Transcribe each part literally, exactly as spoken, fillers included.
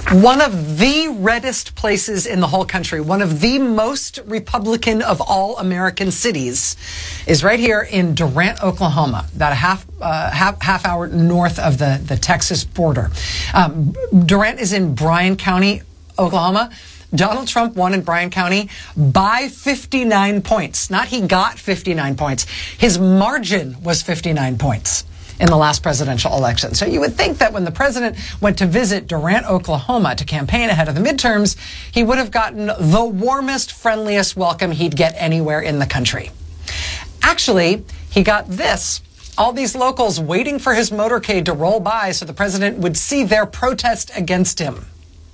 One of the reddest places in the whole country, one of the most Republican of all American cities, is right here in Durant, Oklahoma, about a half uh, half, half hour north of the, the Texas border. Um, Durant is in Bryan County, Oklahoma. Donald Trump won in Bryan County by fifty-nine points. Not he got fifty-nine points. His margin was fifty-nine points in the last presidential election. So you would think that when the president went to visit Durant, Oklahoma to campaign ahead of the midterms, he would have gotten the warmest, friendliest welcome he'd get anywhere in the country. Actually, he got this. All these locals waiting for his motorcade to roll by so the president would see their protest against him.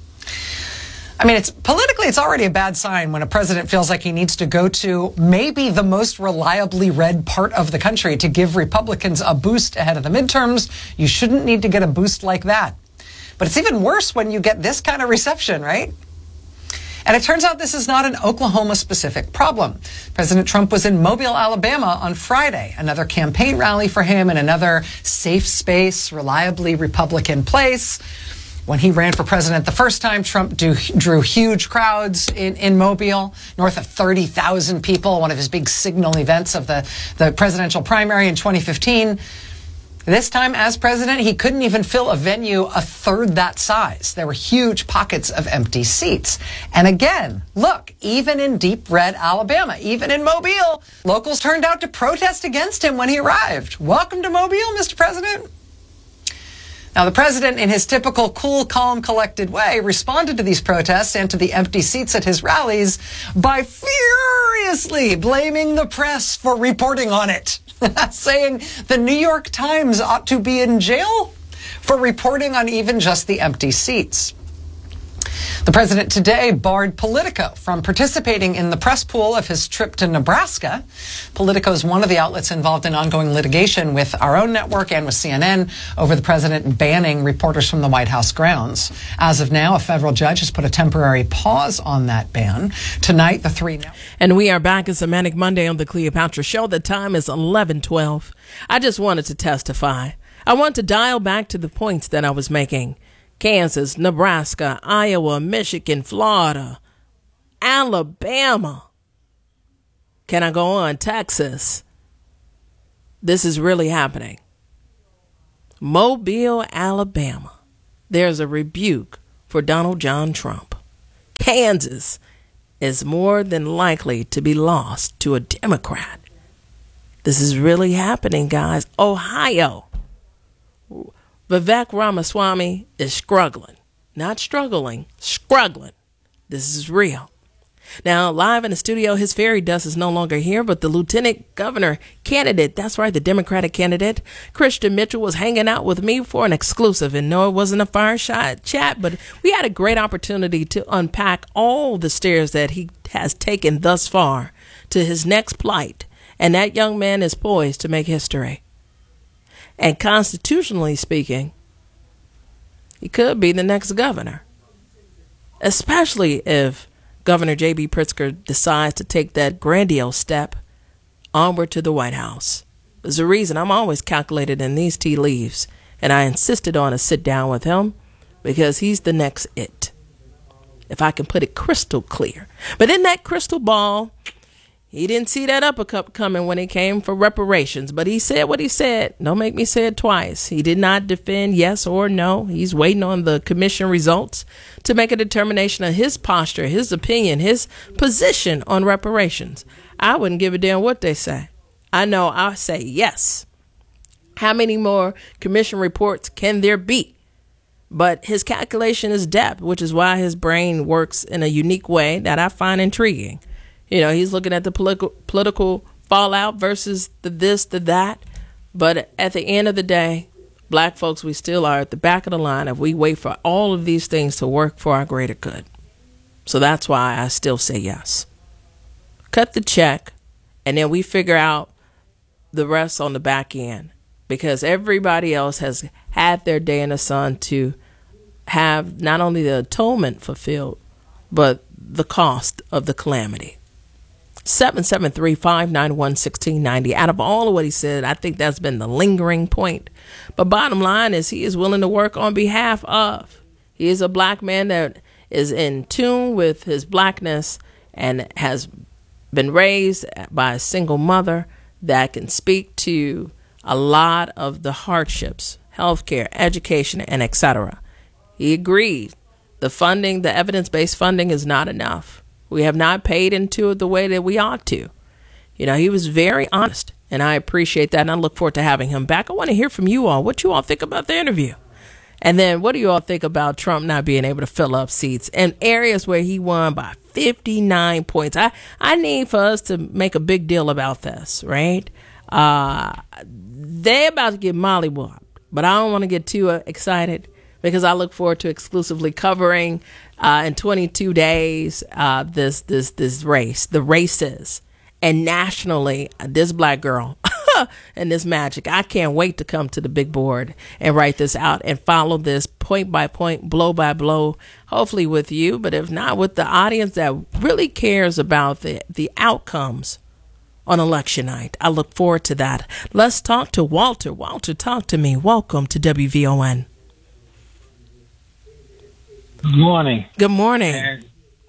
I mean, it's politically, it's already a bad sign when a president feels like he needs to go to maybe the most reliably red part of the country to give Republicans a boost ahead of the midterms. You shouldn't need to get a boost like that. But it's even worse when you get this kind of reception, right? And it turns out this is not an Oklahoma-specific problem. President Trump was in Mobile, Alabama on Friday, another campaign rally for him in another safe space, reliably Republican place. When he ran for president the first time, Trump do, drew huge crowds in, in Mobile, north of thirty thousand people, one of his big signal events of the, the presidential primary in twenty fifteen. This time, as president, he couldn't even fill a venue a third that size. There were huge pockets of empty seats. And again, look, even in deep red Alabama, even in Mobile, locals turned out to protest against him when he arrived. Welcome to Mobile, Mister President. Now, the president, in his typical cool, calm, collected way, responded to these protests and to the empty seats at his rallies by furiously blaming the press for reporting on it, saying the New York Times ought to be in jail for reporting on even just the empty seats. The president today barred Politico from participating in the press pool of his trip to Nebraska. Politico is one of the outlets involved in ongoing litigation with our own network and with C N N over the president banning reporters from the White House grounds. As of now, a federal judge has put a temporary pause on that ban. Tonight, the three... And we are back. It's a Manic Monday on the Cleopatra Show. The time is eleven twelve. I just wanted to testify. I want to dial back to the points that I was making. Kansas, Nebraska, Iowa, Michigan, Florida, Alabama. Can I go on? Texas. This is really happening. Mobile, Alabama. There's a rebuke for Donald John Trump. Kansas is more than likely to be lost to a Democrat. This is really happening, guys. Ohio. Vivek Ramaswamy is struggling. Not struggling, struggling. This is real. Now, live in the studio, his fairy dust is no longer here, but the lieutenant governor candidate, that's right, the Democratic candidate, Christian Mitchell, was hanging out with me for an exclusive. And no, it wasn't a fireside chat, but we had a great opportunity to unpack all the stairs that he has taken thus far to his next plight. And that young man is poised to make history. And constitutionally speaking, he could be the next governor, especially if Governor J B. Pritzker decides to take that grandiose step onward to the White House. There's a reason I'm always calculated in these tea leaves, and I insisted on a sit down with him because he's the next it, if I can put it crystal clear. But in that crystal ball, he didn't see that uppercut coming when it came for reparations, but he said what he said. Don't make me say it twice. He did not defend yes or no. He's waiting on the commission results to make a determination of his posture, his opinion, his position on reparations. I wouldn't give a damn what they say. I know I'll say yes. How many more commission reports can there be? But his calculation is depth, which is why his brain works in a unique way that I find intriguing. You know, he's looking at the political political fallout versus the this, the that. But at the end of the day, black folks, we still are at the back of the line if we wait for all of these things to work for our greater good. So that's why I still say yes. Cut the check, and then we figure out the rest on the back end. Because everybody else has had their day in the sun to have not only the atonement fulfilled, but the cost of the calamity. seven seven three, five nine one, one six nine zero. Out of all of what he said, I think that's been the lingering point. But bottom line is he is willing to work on behalf of. He is a black man that is in tune with his blackness and has been raised by a single mother that can speak to a lot of the hardships, healthcare, education, and et cetera. He agreed the funding, the evidence-based funding is not enough. We have not paid into it the way that we ought to. You know, he was very honest, and I appreciate that, and I look forward to having him back. I want to hear from you all. What you all think about the interview? And then what do you all think about Trump not being able to fill up seats in areas where he won by fifty-nine points? I, I need for us to make a big deal about this, right? Uh, they're about to get mollywopped, but I don't want to get too uh, excited because I look forward to exclusively covering uh, in twenty-two days uh, this this this race, the races, and nationally, this black girl and this magic. I can't wait to come to the big board and write this out and follow this point by point, blow by blow, hopefully with you, but if not, with the audience that really cares about the, the outcomes on election night. I look forward to that. Let's talk to Walter. Walter, talk to me. Welcome to W V O N. Good morning. Good morning. And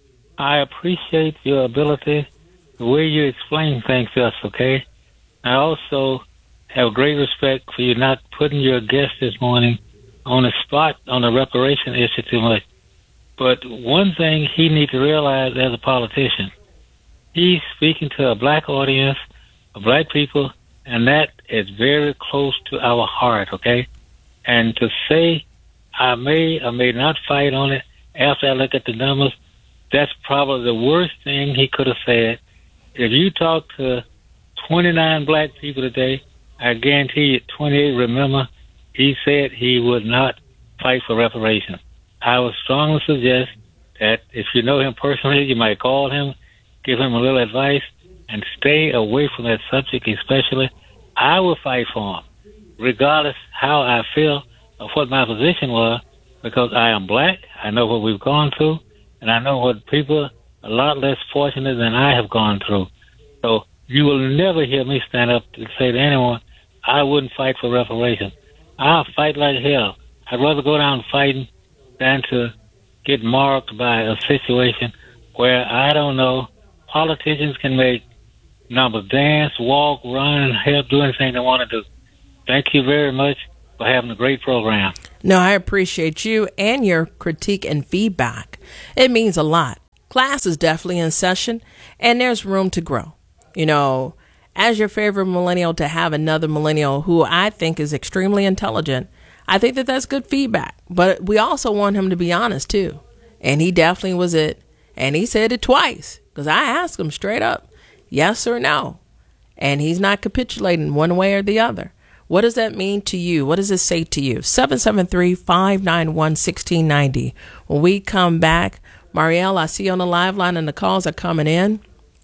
I appreciate your ability, the way you explain things to us, okay? I also have great respect for you not putting your guest this morning on the spot on the reparation issue too much. But one thing he needs to realize as a politician, he's speaking to a black audience, of black people, and that is very close to our heart, okay? And to say I may or may not fight on it after I look at the numbers, that's probably the worst thing he could have said. If you talk to twenty-nine black people today, I guarantee you twenty-eight remember he said he would not fight for reparations. I would strongly suggest that if you know him personally, you might call him, give him a little advice, and stay away from that subject especially. I will fight for him, regardless how I feel or what my position was, because I am black, I know what we've gone through, and I know what people a lot less fortunate than I have gone through. So you will never hear me stand up and say to anyone, I wouldn't fight for reparations. I'll fight like hell. I'd rather go down fighting than to get marked by a situation where, I don't know, politicians can make numbers dance, walk, run, and help do anything they want to do. Thank you very much for having a great program. No, I appreciate you and your critique and feedback. It means a lot. Class is definitely in session, and there's room to grow. You know, as your favorite millennial, to have another millennial who I think is extremely intelligent, I think that that's good feedback. But we also want him to be honest, too. And he definitely was it. And he said it twice, because I asked him straight up, yes or no. And he's not capitulating one way or the other. What does that mean to you? What does it say to you? seven seven three, five nine one, one six nine zero. When we come back, Marielle, I see you on the live line and the calls are coming in.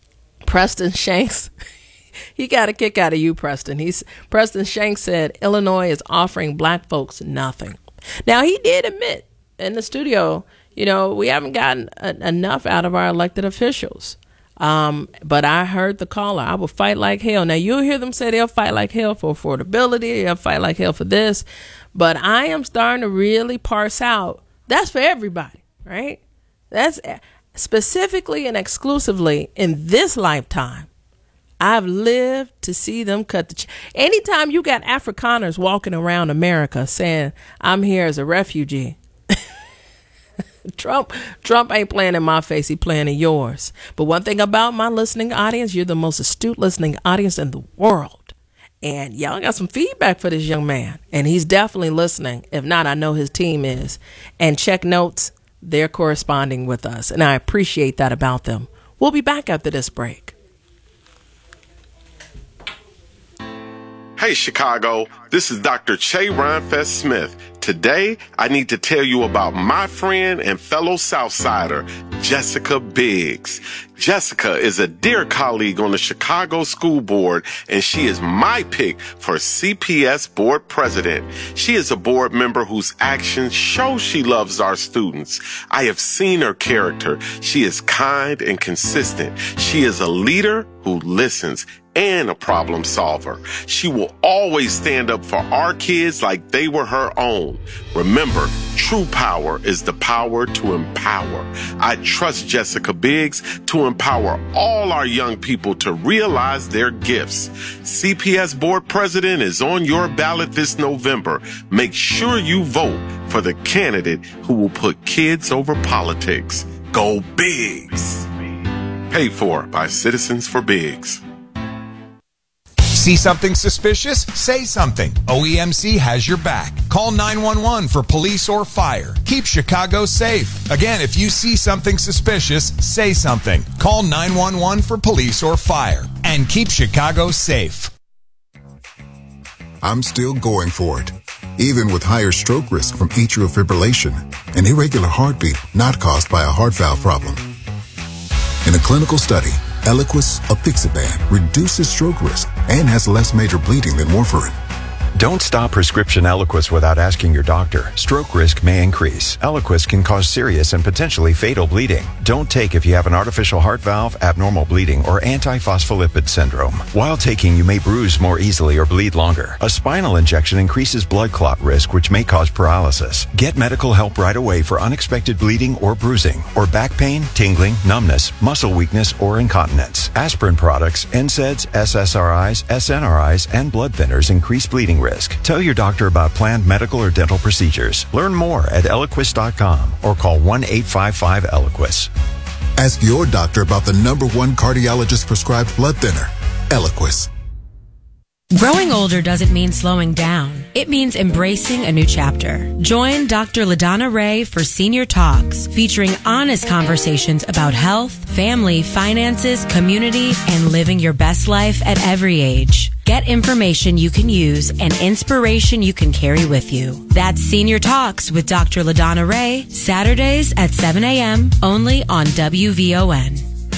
Preston Shanks, he got a kick out of you, Preston. He's Preston Shanks said Illinois is offering black folks nothing. Now, he did admit in the studio, you know, we haven't gotten a, enough out of our elected officials. Um, but I heard the caller, I will fight like hell. Now, you'll hear them say they'll fight like hell for affordability, they'll fight like hell for this. But I am starting to really parse out, that's for everybody, right? That's specifically and exclusively in this lifetime. I've lived to see them cut the ch- anytime you got Afrikaners walking around America saying, I'm here as a refugee. Trump Trump ain't playing in my face, he playing in yours. But one thing about my listening audience, you're the most astute listening audience in the world. And y'all got some feedback for this young man. And he's definitely listening. If not, I know his team is. And check notes, they're corresponding with us. And I appreciate that about them. We'll be back after this break. Hey, Chicago, this is Doctor Che Ronfest Smith. Today, I need to tell you about my friend and fellow Southsider, Jessica Biggs. Jessica is a dear colleague on the Chicago School Board, and she is my pick for C P S Board President. She is a board member whose actions show she loves our students. I have seen her character. She is kind and consistent. She is a leader who listens, and a problem solver. She will always stand up for our kids like they were her own. Remember, true power is the power to empower. I trust Jessica Biggs to empower all our young people to realize their gifts. C P S Board President is on your ballot this November. Make sure you vote for the candidate who will put kids over politics. Go Biggs! Paid for by Citizens for Biggs. See something suspicious? Say something. O E M C has your back. Call nine one one for police or fire. Keep Chicago safe. Again, if you see something suspicious, say something. Call nine one one for police or fire. And keep Chicago safe. I'm still going for it. Even with higher stroke risk from atrial fibrillation, an irregular heartbeat not caused by a heart valve problem. In a clinical study, Eliquis apixaban reduces stroke risk and has less major bleeding than warfarin. Don't stop prescription Eliquis without asking your doctor. Stroke risk may increase. Eliquis can cause serious and potentially fatal bleeding. Don't take if you have an artificial heart valve, abnormal bleeding, or antiphospholipid syndrome. While taking, you may bruise more easily or bleed longer. A spinal injection increases blood clot risk, which may cause paralysis. Get medical help right away for unexpected bleeding or bruising, or back pain, tingling, numbness, muscle weakness, or incontinence. Aspirin products, N SAIDs, S S R Is, S N R Is, and blood thinners increase bleeding risk. Tell your doctor about planned medical or dental procedures. Learn more at Eliquis dot com or call one eight five five Eliquis. Ask your doctor about the number one cardiologist prescribed blood thinner, Eliquis. Growing older doesn't mean slowing down. It means embracing a new chapter. Join Doctor LaDonna Ray for Senior Talks, featuring honest conversations about health, family, finances, community, and living your best life at every age. Get information you can use and inspiration you can carry with you. That's Senior Talks with Doctor LaDonna Ray, Saturdays at seven a.m. only on W V O N.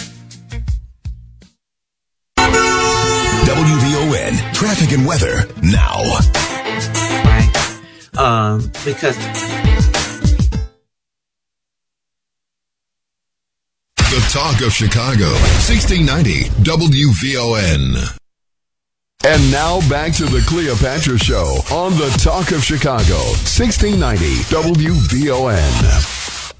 W V O N traffic and weather now. Right. Um, because the talk of Chicago, sixteen ninety W V O N. And now back to the Cleopatra Show on the Talk of Chicago, sixteen ninety W V O N.